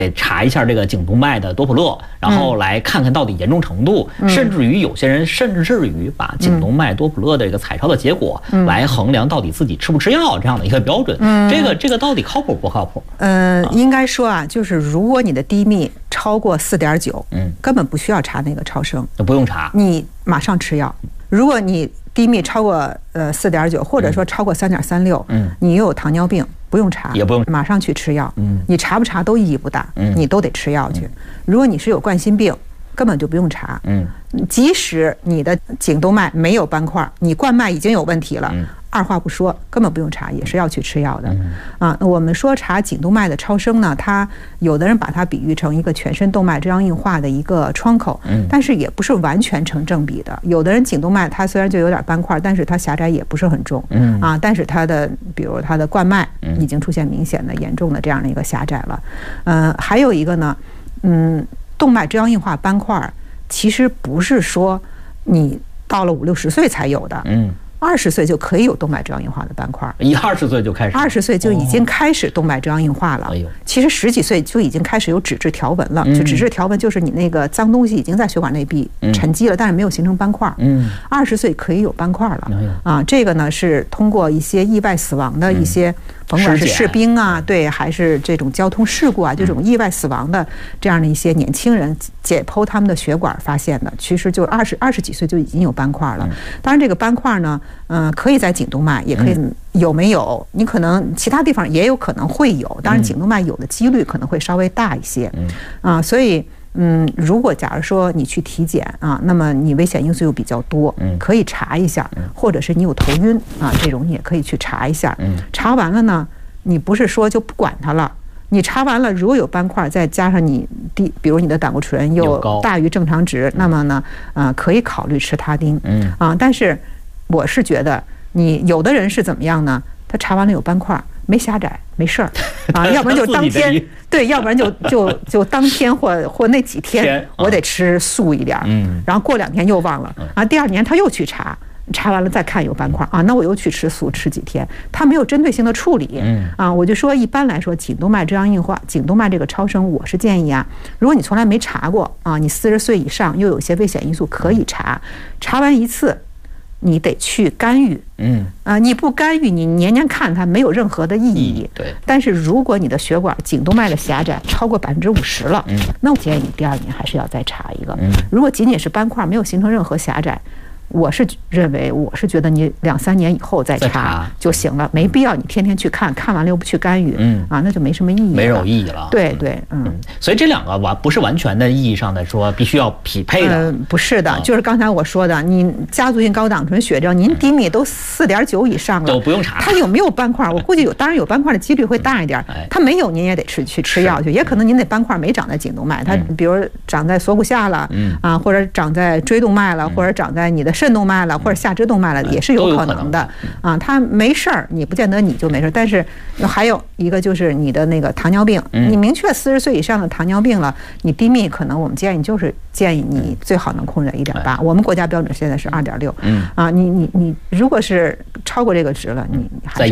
查一下这个颈动脉的多普勒，然后来看看到底严重程度，甚至于有些人甚至于把颈动脉多普勒的这个彩超的结果来衡量到底自己吃不吃药这样的一个标准。这个到底靠谱不靠谱？ 应该说啊，就是如果你的低密超过4.9，根本不需要查那个超声， 不用查， 你马上吃药。如果你低密超过4.9，或者说超过3.36，你又有糖尿病，不用查， 也不用马上去吃药。你查不查都意义不大，你都得吃药去。如果你是有冠心病，根本就不用查。即使你的颈动脉没有斑块，你冠脉已经有问题了，二话不说，根本不用查，也是要去吃药的。那我们说查颈动脉的超声呢，它有的人把它比喻成一个全身动脉粥样硬化的一个窗口，但是也不是完全成正比的。有的人颈动脉它虽然就有点斑块，但是它狭窄也不是很重，但是它的比如它的冠脉已经出现明显的严重的这样的一个狭窄了。还有一个呢，动脉粥样硬化斑块其实不是说你到了50、60岁才有的。20岁就可以有动脉粥样硬化的斑块 ，20岁就开始 ，20岁就已经开始动脉粥样硬化了。其实10几岁就已经开始有脂质条纹了，就脂质条纹就是你那个脏东西已经在血管内壁沉积了，但是没有形成斑块。20岁可以有斑块了。这个呢是通过一些意外死亡的一些，甭管是士兵啊，对，还是这种交通事故啊，这种意外死亡的这样的一些年轻人解剖他们的血管发现的，其实就20几岁就已经有斑块了。当然这个斑块呢，可以在颈动脉，也可以有没有？你可能其他地方也有可能会有，当然颈动脉有的几率可能会稍微大一些。所以如果假如说你去体检啊，那么你危险因素又比较多，可以查一下，或者是你有头晕啊，这种你也可以去查一下。查完了呢，你不是说就不管它了。你查完了，如果有斑块，再加上你比如你的胆固醇又大于正常值，那么呢，可以考虑吃他汀。但是我是觉得，你有的人是怎么样呢？他查完了有斑块，没狭窄，没事儿啊，要不然就当天对，要不然就当天或那几天我得吃素一点，然后过2天又忘了啊，第2年他又去查。查完了再看有斑块啊，那我又去吃素吃几天，他没有针对性的处理我就说一般来说颈动脉粥样硬化，颈动脉这个超声，我是建议啊，如果你从来没查过啊，你40岁以上又有一些危险因素可以查，查完一次你得去干预，你不干预，你年年看它没有任何的意义。 对。 但是如果你的血管颈动脉的狭窄超过50%了，那我建议你第2年还是要再查一个。如果仅仅是斑块没有形成任何狭窄，我是觉得你2、3年以后再查就行了，没必要你天天去看，看完了又不去干预，那就没什么意义了， 没有意义了。 对， 所以这2个不是完全的意义上的说必须要匹配的， 不是的，就是刚才我说的，你家族性高胆固醇血症，您低密都4.9以上了， 都不用查。它有没有斑块？我估计有，当然有斑块的几率会大一点。它没有，您也得去吃药去，也可能您那斑块没长在颈动脉，它比如长在锁骨下了，或者长在椎动脉了，或者长在你的肾动脉了，或者下肢动脉了，也是有可能的它没事儿，你不见得你就没事儿。但是还有一个就是你的那个糖尿病，你明确40岁以上的糖尿病了，你低密可能我们建议你最好能控制在1.8，我们国家标准现在是2.6，你如果是超过这个值了，你还是